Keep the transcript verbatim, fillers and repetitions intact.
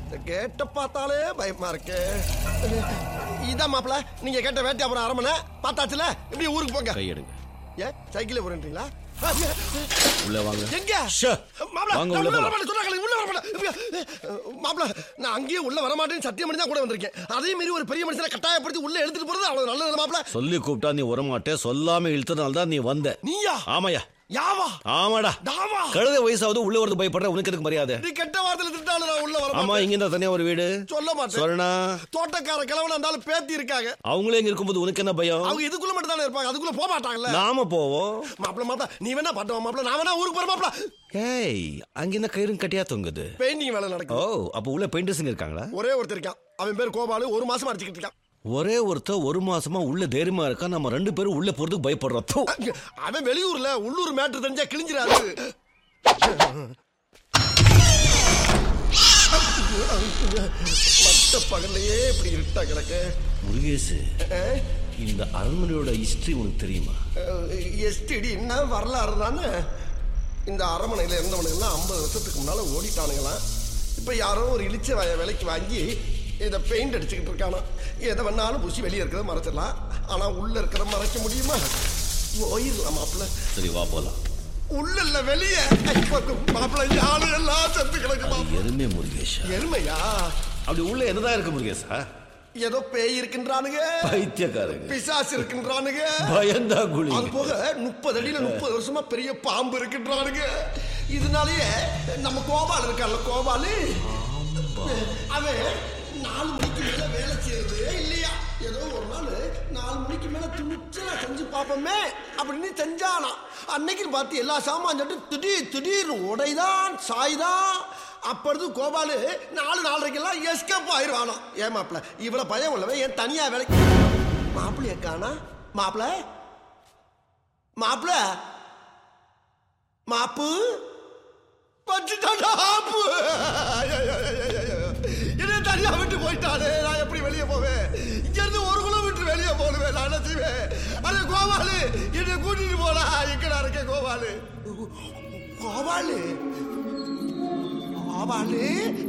கேட்ட பார்த்தாலே பயமா இருக்கு. இதான் மாப்பிள்ள நீங்க கேட்ட வேட்டை அப்புறம் அரமனை பார்த்தாச்சுல, இப்படி ஊருக்கு போங்க. கையெடுங்க. ஏன் சைக்கிள் போறீங்களா? உள்ள வாங்க. எங்க மாப்பிள்ள உள்ள வர மாட்டேன் உள்ள வர மாட்டேன் மாப்பிள்ள. நான் அங்கேயே உள்ள வர மாட்டேன்னு சத்தியம் பண்ணி தான் கூட வந்திருக்கேன். அதே மாதிரி ஒரு பெரிய மனுஷனை கட்டாயப்படுத்தி உள்ள எடுத்துட்டு போறது அவ்வளவு நல்லது மாப்பிள்ள. சொல்லி கூப்பிட்டா நீ வரமாட்டே, சொல்லாம இழுத்தனால தான் நீ வந்த. நீயா? ஆமாயா. யாவா? ஆமாடா. தாவா? கழுத வயசாவது உள்ள வரது பயப்படுற உனக்கு எதுக்கு மரியாதை? நீ கெட்ட வார்த்தையில திட்டால நான் உள்ள வர. ஆமா, இங்க இருந்தா தனியா ஒரு வீடு சொல்ல மாட்டேன். சொல்லனா தோட்டக்கார கிழவனா இருந்தாலும் பேத்தி இருக்காங்க. அவங்களே இங்க இருக்கும்போது உனக்கு என்ன பயம்? அவங்க இதுக்குள்ள மட்டும் தானே இருப்பாங்க, அதுக்குள்ள போக மாட்டாங்கல்ல. நாம போவோம். மாப்பிள்ள மாப்பிள்ள நீ வேணா பட்டுவா மாப்பிள்ள, நான் வேணா ஊருக்கு போற மாப்பிள்ள. ஏய், அங்க என்ன கயிறும் கட்டியா தொங்குது? பெயிண்டிங் வேலை நடக்குது. ஓ, அப்ப உள்ள பெயிண்டர்ஸ் இருக்காங்களா? ஒரே ஒருத்தர் இருக்கான், அவன் பேர் கோபாலு. ஒரு மாசமா அடிச்சுக்கிட்டு இருக்கான். ஒரே ஒருத்தர் ஒரு மாசமா உள்ள தைரியமா இருக்கா, நம்ம ரெண்டு பேரும் உள்ள போறதுக்கு பயப்படுறோம். அவன் வெளியூர்ல, உள்ளூர் மேட்ரு தெரிஞ்சா கிழிஞ்சிராது. மத்த பகல்லையே இப்படி இருட்டா கிடக்க. முருகேசு, இந்த அரண்மனையோட ஹிஸ்டரி உனக்கு தெரியுமா? எஸ்டிடி என்ன வரலாறு தானே. இந்த அரண்மனையில இருந்தவனுங்கெல்லாம் ஐம்பது வருஷத்துக்கு முன்னால ஓடிட்டானுங்களாம். இப்ப யாரோ ஒரு இழிச்ச விலைக்கு வாங்கி இதை பெயிண்ட் அடிச்சுக்கிட்டு இருக்கானா. எதை வேணாலும் பூசி வெளியே இருக்கிறத மறைச்சிடலாம், ஆனா உள்ள இருக்கிற மறைக்க முடியுமா? போயிடலாம் மாப்பிள்ள. சரி வா போலாம். உள்ள இல்ல வெளியே. மாப்பிள்ள யாரு எல்லாம் செத்து கிடக்குமா? எருமை முருகேஷா. எருமையா? அப்படி உள்ள என்னதான் இருக்கு முருகேஷா? ஏதோ பேய் இருக்கின்றானுங்க, பைத்தியக்காரங்க, பிசாசு இருக்கின்றானுங்க, பயந்தா குழி. அது போக முப்பது அடியில முப்பது வருஷமா பெரிய பாம்பு இருக்கின்றானுங்க. இதனாலயே நம்ம கோபால் இருக்கான்ல, கோபாலு, அவன் நாலு மணிக்கு மேல வேலை செய்யறது இல்லையா. ஏதோ ஒரு நாள் நாலு மணிக்கு மேல துணிச்சலா செஞ்சு பார்ப்போமே அப்படின்னு செஞ்சானா. அன்னைக்கு பார்த்து எல்லா சாமான் சொல்லிட்டு திடீர் திடீர்னு உடைதான் சாய்தான். அப்பொழுது கோபாலு நாலு நாலரைக்கெல்லாம் எஸ்கேப் ஆயிடுவானா. ஏன் மாப்பிள்ள இவ்வளவு பயம் உள்ளவன் ஏன் தனியா வேலைக்கு? மாப்பிள்ளைய காணா. மாப்பிள்ள மாப்பிள்ள மாப்பு பச்சுட்டாப்பு. என்ன தனியா விட்டு போயிட்டானே, நான் எப்படி வெளியே போவேன்? இங்க இருந்து ஒரு கிலோமீட்டர் வெளியே போடுவேன். நான் என்ன செய்வேன்? அது கோபாலு என்னை கூட்டிட்டு போனா. எங்கடா இருக்க கோபாலு? கோபாலு கோபாலு